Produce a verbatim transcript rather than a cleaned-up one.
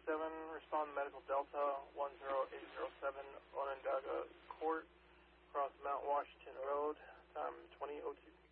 seven, respond Medical Delta one zero eight zero seven, Onondaga Court, across Mount Washington Road, time twenty oh two.